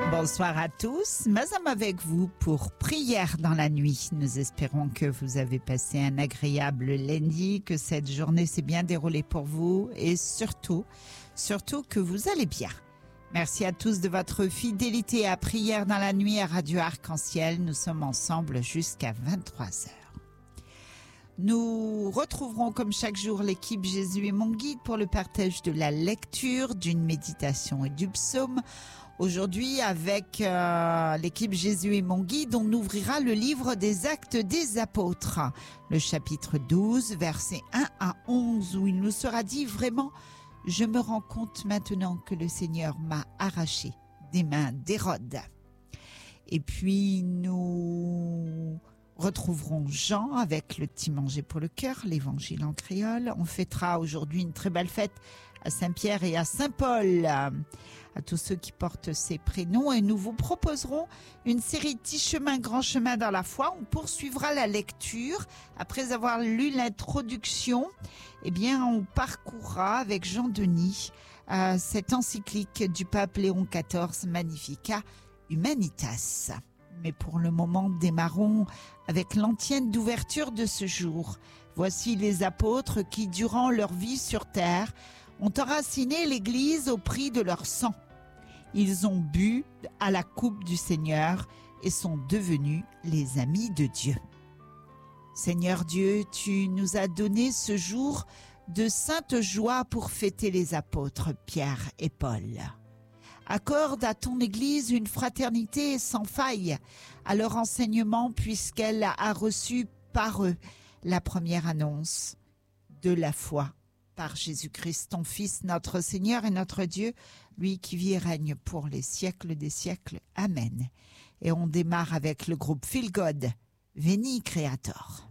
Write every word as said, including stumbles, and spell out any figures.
Bonsoir à tous, Mazam avec vous pour Prière dans la nuit. Nous espérons que vous avez passé un agréable lundi, que cette journée s'est bien déroulée pour vous et surtout, surtout que vous allez bien. Merci à tous de votre fidélité à Prière dans la nuit à Radio Arc-en-Ciel. Nous sommes ensemble jusqu'à vingt-trois heures. Nous retrouverons comme chaque jour l'équipe Jésus est mon guide pour le partage de la lecture, d'une méditation et du psaume. Aujourd'hui, avec euh, l'équipe Jésus est mon guide, on ouvrira le livre des Actes des Apôtres, le chapitre douze, versets un à onze, où il nous sera dit vraiment « Je me rends compte maintenant que le Seigneur m'a arraché des mains d'Hérode ». Et puis, nous retrouverons Jean avec le petit manger pour le cœur, l'évangile en créole. On fêtera aujourd'hui une très belle fête à Saint-Pierre et à Saint-Paul, à tous ceux qui portent ces prénoms, et nous vous proposerons une série Petit chemin, grand chemin dans la foi. On poursuivra la lecture. Après avoir lu l'introduction, eh bien, on parcourra avec Jean Denis euh, cette encyclique du pape Léon quatorze, Magnificat Humanitas. Mais pour le moment, démarrons avec l'antienne d'ouverture de ce jour. Voici les apôtres qui, durant leur vie sur terre, ont enraciné l'Église au prix de leur sang. Ils ont bu à la coupe du Seigneur et sont devenus les amis de Dieu. Seigneur Dieu, tu nous as donné ce jour de sainte joie pour fêter les apôtres Pierre et Paul. Accorde à ton Église une fraternité sans faille à leur enseignement, puisqu'elle a reçu par eux la première annonce de la foi par Jésus-Christ, ton Fils, notre Seigneur et notre Dieu, lui qui vit et règne pour les siècles des siècles. Amen. Et on démarre avec le groupe Feel God, Veni Creator.